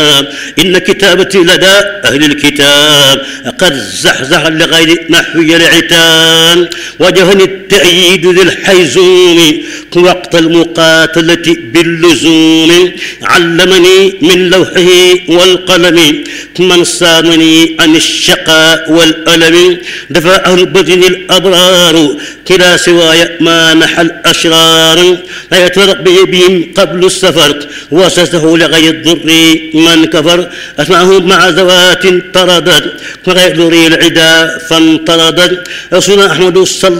إن كتابتي لدى أهل الكتاب قد زحزح لغير نحوي العتاب وجهني التأييد ذي الحيزوم وقت المقاتلة باللزوم علمني من لوحه والقلم من صامني عن الشقاء والألم دفع البدن الأبرار كلا سواي ما نحى الأشرار لا يتربي بهم قبل السفر وسسه لغير الضر من كفر أسمعهم مع ذوات طردت وغير ذري العدا فانطردت رسول أحمد صلى